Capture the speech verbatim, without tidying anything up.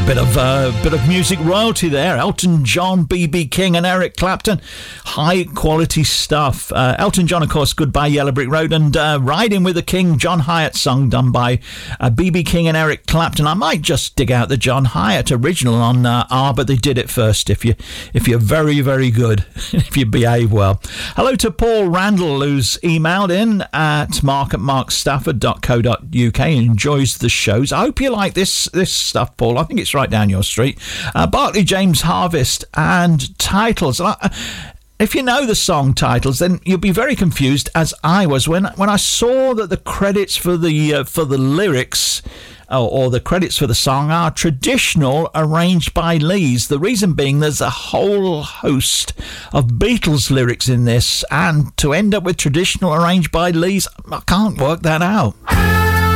Bit of uh, bit of music royalty there. Elton John, B B King and Eric Clapton. High quality stuff. Uh, Elton John, of course, Goodbye Yellow Brick Road, and uh, Riding with the King, John Hyatt song done by uh, B B King and Eric Clapton. I might just dig out the John Hyatt original on uh, R, but they did it first. If you if you're very very good, if you behave well. Hello to Paul Randall, who's emailed in at mark at mark stafford dot co dot uk and enjoys the shows. I hope you like this this stuff, Paul. I think it's right down your street. Uh, Barclay James Harvest and Titles. Uh, if you know the song Titles, then you'll be very confused, as I was when when I saw that the credits for the uh, for the lyrics or, or the credits for the song are traditional, arranged by Lees. The reason being, there's a whole host of Beatles lyrics in this, and to end up with traditional, arranged by Lees, I can't work that out.